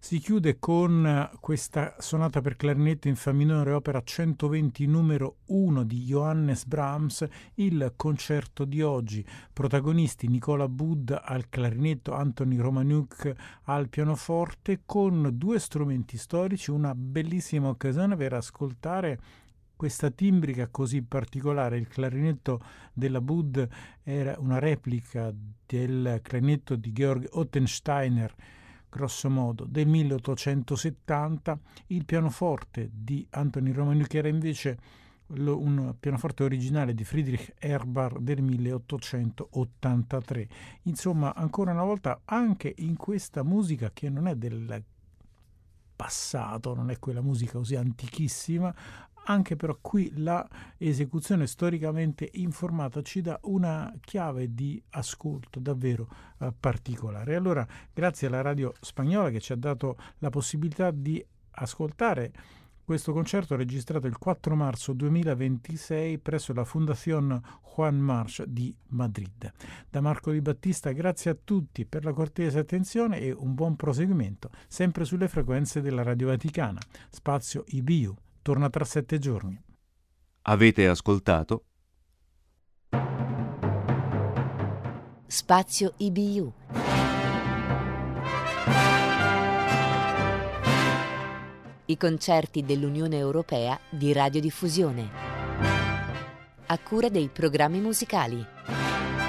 Si chiude con questa sonata per clarinetto in fa minore, opera 120 numero 1 di Johannes Brahms, il concerto di oggi. Protagonisti Nicola Budd al clarinetto, Anthony Romanuk al pianoforte, con due strumenti storici, una bellissima occasione per ascoltare questa timbrica così particolare. Il clarinetto della Budd era una replica del clarinetto di Georg Ottensteiner, grosso modo, del 1870. Il pianoforte di Anthony Romanuk era invece un pianoforte originale di Friedrich Erbar del 1883. Insomma, ancora una volta, anche in questa musica che non è del passato, non è quella musica così antichissima, anche però qui la esecuzione storicamente informata ci dà una chiave di ascolto davvero particolare. Allora, grazie alla radio spagnola che ci ha dato la possibilità di ascoltare questo concerto registrato il 4 marzo 2026 presso la Fundación Juan March di Madrid. Da Marco Di Battista, grazie a tutti per la cortese attenzione e un buon proseguimento, sempre sulle frequenze della Radio Vaticana. Spazio IBU torna tra 7 giorni. Avete ascoltato Spazio IBU. I concerti dell'Unione Europea di radiodiffusione. A cura dei programmi musicali.